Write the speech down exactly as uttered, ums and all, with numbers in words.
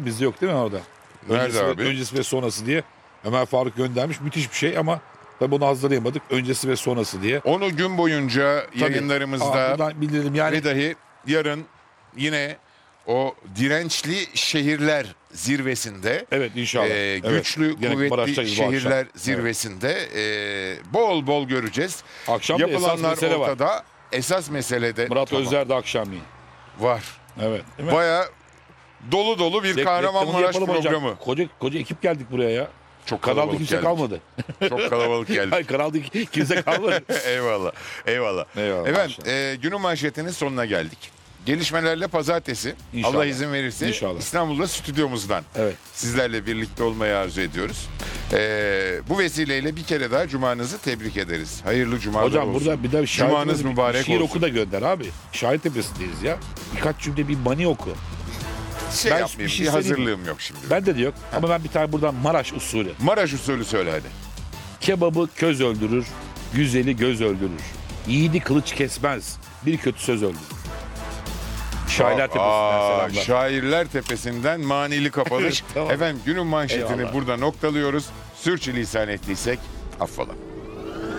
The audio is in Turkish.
var bizde yok değil mi orada? Nerede öncesi abi? Ve, öncesi ve sonrası diye Ömer Faruk göndermiş. Müthiş bir şey ama tabii onu hazırlayamadık. Öncesi ve sonrası diye. Onu gün boyunca Tabii. yayınlarımızda Aa, buradan bildirelim yani. ve dahi yarın yine o dirençli şehirler zirvesinde, Evet inşallah. e, Evet. güçlü, Gene kuvvetli Maraş'tayız bu şehirler akşam. zirvesinde e, bol bol göreceğiz. Akşam da esas Yapılanlar mesele var. ortada. Esas mesele de Murat tamam, Özler de akşamleyin. var. Evet. Değil mi? Baya dolu dolu bir Rek- Kahramanmaraş reklamını yapalım hocam. programı. Koca koca ekip geldik buraya ya. Çok Kanalda kalabalık kimse geldik. kalmadı. Çok kalabalık geldik. Hayır kanalda kimse kalmadı. Eyvallah. Eyvallah. Eyvallah, Efendim maşallah. e, günün manşetinin sonuna geldik. Gelişmelerle pazartesi. İnşallah. Allah izin verirse İnşallah. İstanbul'da stüdyomuzdan Evet. sizlerle birlikte olmayı arzu ediyoruz. E, bu vesileyle bir kere daha cumanızı tebrik ederiz. Hayırlı cumalar Hocam olsun. burada bir de Cumanız şahit mübarek şiir olsun. oku da gönder abi. Şahit Tepesi'ndeyiz ya. Birkaç cümle bir mani oku. Şey Ben yapmayayım. bir Bir, şey söyleyeyim mi? hazırlığım yok şimdi. Ben de diyor ama ben bir tane buradan Maraş usulü. Maraş usulü söyle hadi. Kebabı köz öldürür, güzeli göz öldürür. Yiğidi kılıç kesmez, bir kötü söz öldürür. Şairler Tepesi'nden Aa, selamlar. Şairler Tepesi'nden manili kapanış. Tamam. Efendim günün manşetini Eyvallah. burada noktalıyoruz. Sürçülisan ettiysek affola.